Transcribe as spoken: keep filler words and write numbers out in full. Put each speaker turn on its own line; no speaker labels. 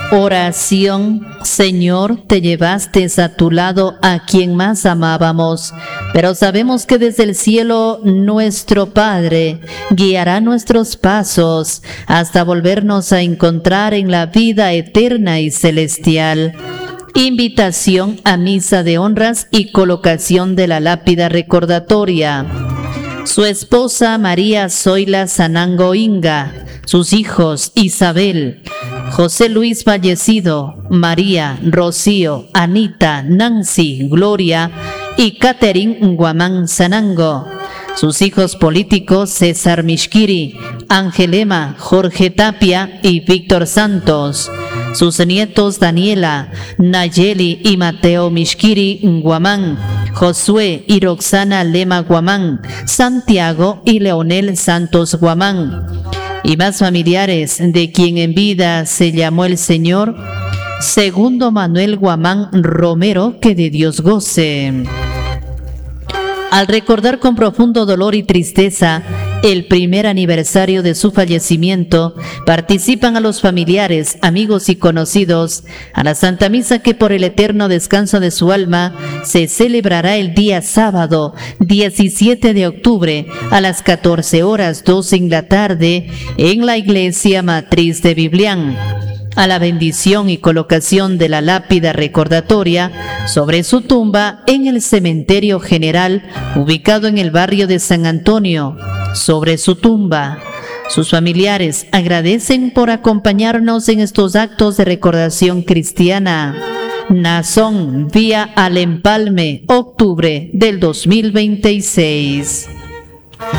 Oración. Señor, te llevaste a tu lado a quien más amábamos, pero sabemos que desde el cielo nuestro Padre guiará nuestros pasos hasta volvernos a encontrar en la vida eterna y celestial. Invitación a misa de honras y colocación de la lápida recordatoria. Su esposa María Zoila Sanango Inga, sus hijos Isabel, José Luis fallecido, María, Rocío, Anita, Nancy, Gloria y Catherine Guamán Sanango. Sus hijos políticos César Mishkiri, Ángel Ema, Jorge Tapia y Víctor Santos. Sus nietos Daniela, Nayeli y Mateo Mishkiri Guamán, Josué y Roxana Lema Guamán, Santiago y Leonel Santos Guamán. Y más familiares de quien en vida se llamó el Señor, Segundo Manuel Guamán Romero, que de Dios goce. Al recordar con profundo dolor y tristeza el primer aniversario de su fallecimiento, participan a los familiares, amigos y conocidos a la Santa Misa que por el eterno descanso de su alma se celebrará el día sábado diecisiete de octubre a las catorce horas doce en la tarde en la Iglesia Matriz de Biblián. A la bendición y colocación de la lápida recordatoria sobre su tumba en el cementerio general ubicado en el barrio de San Antonio. Sobre su tumba, sus familiares agradecen por acompañarnos en estos actos de recordación cristiana. Nazón, vía al Empalme, octubre del dos mil veintiséis.